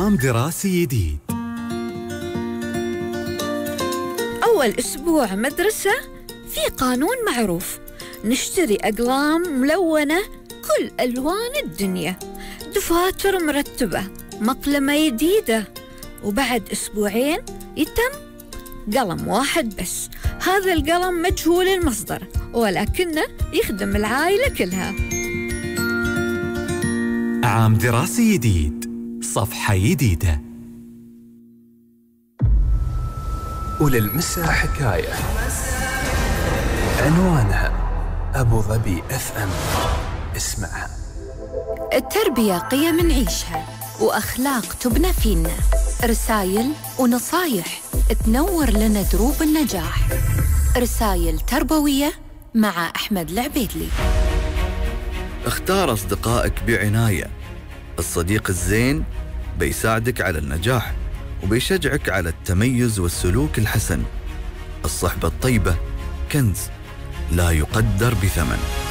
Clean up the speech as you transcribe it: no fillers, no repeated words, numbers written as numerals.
عام دراسي جديد. أول أسبوع مدرسة في قانون معروف، نشتري أقلام ملونة كل ألوان الدنيا، دفاتر مرتبة، مقلمة جديدة، وبعد أسبوعين يتم قلم واحد بس. هذا القلم مجهول المصدر ولكنه يخدم العائلة كلها. عام دراسي جديد، صفحة جديدة. وللمساء حكاية عنوانها أبو ظبي FM. اسمعها. التربية قيم نعيشها وأخلاق تبنى فينا، رسائل ونصايح تنور لنا دروب النجاح. رسائل تربوية مع أحمد العبيدلي. اختار أصدقائك بعناية. الصديق الزين بيساعدك على النجاح وبيشجعك على التميز والسلوك الحسن. الصحبة الطيبة كنز لا يقدر بثمن.